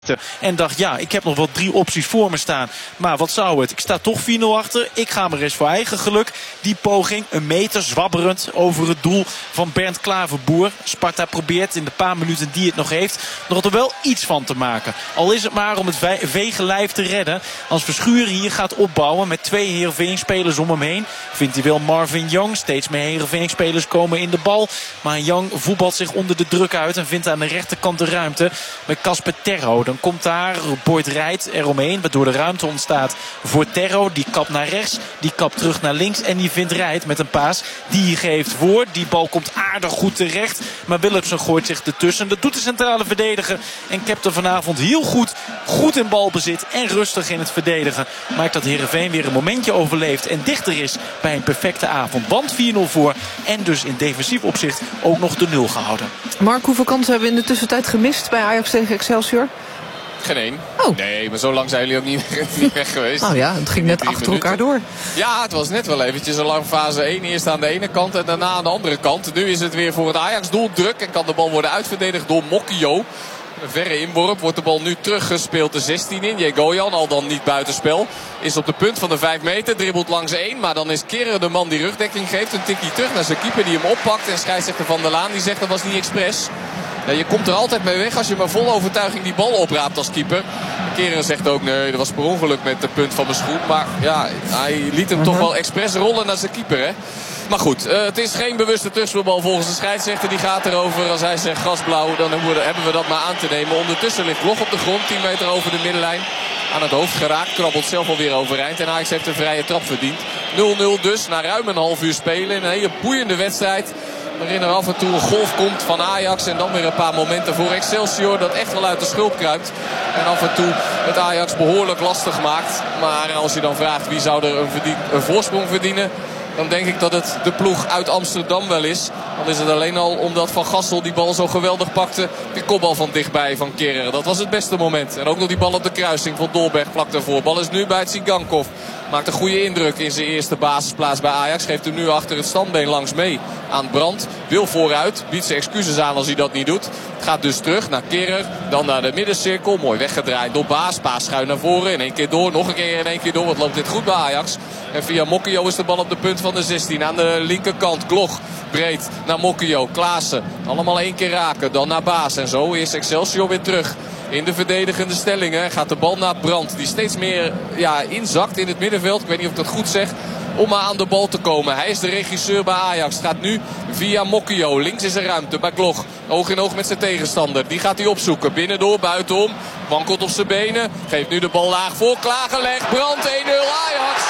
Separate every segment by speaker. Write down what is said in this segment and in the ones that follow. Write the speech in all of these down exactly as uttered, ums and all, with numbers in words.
Speaker 1: En dacht, ja, ik heb nog wel drie opties voor me staan. Maar wat zou het? Ik sta toch vier nul achter. Ik ga maar eens voor eigen geluk. Die poging, een meter zwabberend over het doel van Bernd Klaverboer. Sparta probeert in de paar minuten die het nog heeft nog er wel iets van te maken. Al is het maar om het vege lijf te redden. Als Verschuren hier gaat opbouwen met twee Heerenveen-spelers om hem heen, vindt hij wel Marvin Young. Steeds meer Heerenveen-spelers komen in de bal. Maar Young voetbalt zich onder de druk uit en vindt aan de rechterkant de ruimte bij Casper Terho. Dan komt daar Boyd Rijt eromheen, waardoor de ruimte ontstaat voor Terho. Die kapt naar rechts, die kapt terug naar links en die vindt Rijt met een paas. Die geeft voor, die bal komt aardig goed terecht. Maar Willemsen gooit zich ertussen. Dat doet de centrale verdediger. En Kepter vanavond heel goed, goed in balbezit en rustig in het verdedigen. Maakt dat Heerenveen weer een momentje overleeft en dichter is bij een perfecte avond. Want vier nul voor en dus in defensief opzicht ook nog de nul gehouden.
Speaker 2: Mark, hoeveel kansen hebben we in de tussentijd gemist bij Ajax tegen Excelsior?
Speaker 3: Geen één.
Speaker 2: Oh.
Speaker 3: Nee, maar zo lang zijn jullie ook niet, niet weg geweest.
Speaker 2: Nou ja, het ging net achter minuten. elkaar door.
Speaker 3: Ja, het was net wel eventjes een lang fase één. Eerst aan de ene kant en daarna aan de andere kant. Nu is het weer voor het Ajax-doel druk en kan de bal worden uitverdedigd door Mokio. Een verre inworp, wordt de bal nu teruggespeeld de zestien in. Jegoyan, al dan niet buitenspel, is op de punt van de vijf meter. Dribbelt langs één, maar dan is Keren de man die rugdekking geeft. Een tikje terug naar zijn keeper die hem oppakt. En scheidsrechter Van der Laan die zegt dat was niet expres. Ja, je komt er altijd mee weg als je maar vol overtuiging die bal opraapt als keeper. Keren zegt ook, nee, dat was per ongeluk met de punt van mijn schoen. Maar ja, hij liet hem uh-huh. toch wel expres rollen naar zijn keeper, hè. Maar goed, uh, het is geen bewuste terugspeelbal volgens de scheidsrechter. Die gaat erover. Als hij zegt gasblauw, dan hebben we dat maar aan te nemen. Ondertussen ligt Blog op de grond, tien meter over de middenlijn. Aan het hoofd geraakt, krabbelt zelf alweer overeind. En Ajax heeft een vrije trap verdiend. nul nul dus, na ruim een half uur spelen. Een hele boeiende wedstrijd. Waarin er af en toe een golf komt van Ajax. En dan weer een paar momenten voor Excelsior. Dat echt wel uit de schulp kruipt. En af en toe het Ajax behoorlijk lastig maakt. Maar als je dan vraagt wie zou er een, verdien, een voorsprong verdienen, dan denk ik dat het de ploeg uit Amsterdam wel is. Dan is het alleen al omdat Van Gassel die bal zo geweldig pakte. De kopbal van dichtbij van Keren. Dat was het beste moment. En ook nog die bal op de kruising van Dolberg vlak daarvoor. Bal is nu bij Tsigankov. Maakt een goede indruk in zijn eerste basisplaats bij Ajax. Geeft hem nu achter het standbeen langs mee aan Brandt. Wil vooruit. Biedt zijn excuses aan als hij dat niet doet. Gaat dus terug naar Keren. Dan naar de middencirkel. Mooi weggedraaid door Baas. Baas schuin naar voren. In één keer door. Nog een keer in één keer door. Wat loopt dit goed bij Ajax. En via Mokio is de bal op de punt van de zestien. Aan de linkerkant. Glog breed naar Mokio. Klaassen. Allemaal één keer raken. Dan naar Baas. En zo is Excelsior weer terug in de verdedigende stellingen. Gaat de bal naar Brandt. Die steeds meer ja, inzakt in het middenveld. Ik weet niet of ik dat goed zeg. Om maar aan de bal te komen. Hij is de regisseur bij Ajax. Gaat nu via Mokio. Links is er ruimte bij Glog. Oog in oog met zijn tegenstander. Die gaat hij opzoeken. Binnendoor, buitenom. Wankelt op zijn benen. Geeft nu de bal laag voor. Klaargelegd. Brandt één nul Ajax.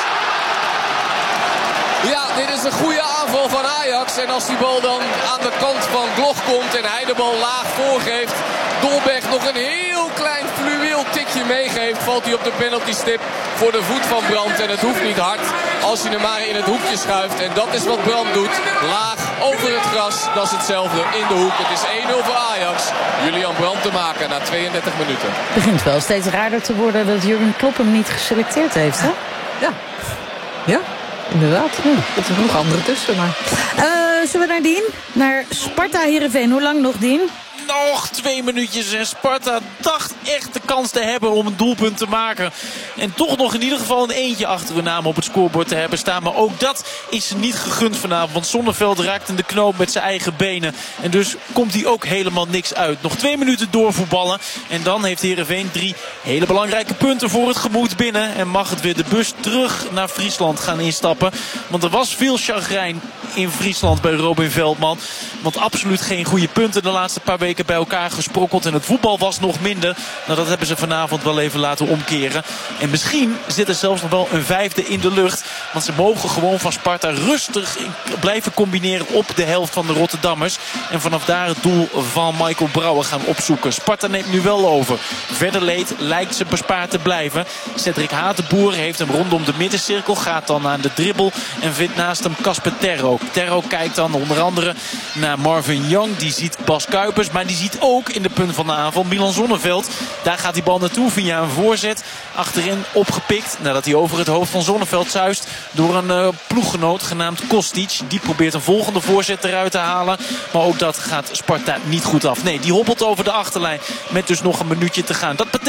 Speaker 3: Ja, dit is een goede aanval van Ajax. En als die bal dan aan de kant van Glog komt en hij de bal laag voorgeeft, Dolberg nog een heel klein fluweel tikje meegeeft, valt hij op de penaltystip voor de voet van Brandt. En het hoeft niet hard als je hem maar in het hoekje schuift. En dat is wat Brandt doet. Laag over het gras. Dat is hetzelfde in de hoek. Het is één nul voor Ajax. Julian Brandt te maken na tweeëndertig minuten.
Speaker 4: Het begint wel steeds raarder te worden dat Jurgen Klopp hem niet geselecteerd heeft, hè?
Speaker 2: Ja. Ja. Inderdaad, ja. Er zijn nog andere tussen, maar...
Speaker 4: Uh, zullen we naar Dien? Naar Sparta Heerenveen. Hoe lang nog, Dien?
Speaker 1: Nog twee minuutjes en Sparta dacht echt de kans te hebben om een doelpunt te maken. En toch nog in ieder geval een eentje achter hun naam op het scorebord te hebben staan. Maar ook dat is ze niet gegund vanavond. Want Zonneveld raakt in de knoop met zijn eigen benen. En dus komt hij ook helemaal niks uit. Nog twee minuten doorvoetballen. En dan heeft Heerenveen drie hele belangrijke punten voor het gemoed binnen. En mag het weer de bus terug naar Friesland gaan instappen. Want er was veel chagrijn in Friesland bij Robin Veldman. Want absoluut geen goede punten de laatste paar weken bij elkaar gesprokkeld. En het voetbal was nog minder. Nou, dat hebben ze vanavond wel even laten omkeren. En misschien zit er zelfs nog wel een vijfde in de lucht. Want ze mogen gewoon van Sparta rustig blijven combineren op de helft van de Rotterdammers. En vanaf daar het doel van Michael Brouwer gaan opzoeken. Sparta neemt nu wel over. Verder leed lijkt ze bespaard te blijven. Cedric Hatenboer heeft hem rondom de middencirkel. Gaat dan aan de dribbel en vindt naast hem Casper Terho. Terho kijkt dan onder andere naar Marvin Young. Die ziet Bas Kuipers. Maar Maar die ziet ook in de punt van de aanval Milan Zonneveld. Daar gaat die bal naartoe via een voorzet. Achterin opgepikt nadat hij over het hoofd van Zonneveld zuist door een uh, ploeggenoot genaamd Kostic. Die probeert een volgende voorzet eruit te halen. Maar ook dat gaat Sparta niet goed af. Nee, die hobbelt over de achterlijn met dus nog een minuutje te gaan. Dat betekent